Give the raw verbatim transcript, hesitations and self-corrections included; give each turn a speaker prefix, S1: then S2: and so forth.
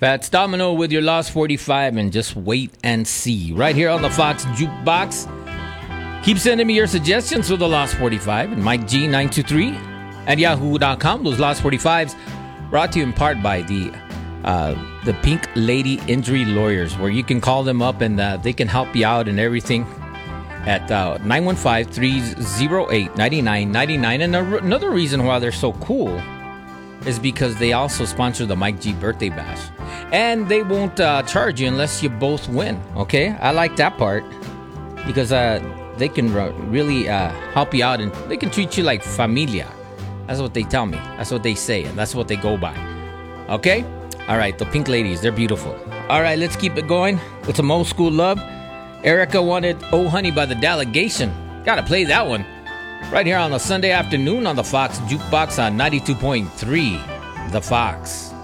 S1: Fats Domino with your Lost forty-five, and just wait and see. Right here on the Fox Jukebox. Keep sending me your suggestions for the Lost forty-five and Mike G nine two three at yahoo dot com. Those Lost forty-fives brought to you in part by the uh, the Pink Lady Injury Lawyers, where you can call them up and uh, they can help you out and everything at uh, nine one five, three oh eight, nine nine nine nine. And another reason why they're so cool is because they also sponsor the Mike G Birthday Bash. And they won't uh, charge you unless you both win, okay? I like that part because uh, they can r- really uh, help you out, and they can treat you like familia. That's what they tell me. That's what they say, and that's what they go by. Okay? All right, the Pink Ladies, they're beautiful. All right, let's keep it going with some old school love. Erica wanted Oh Honey by the Delegation. Gotta play that one right here on a Sunday afternoon on the Fox Jukebox on ninety-two point three. The Fox.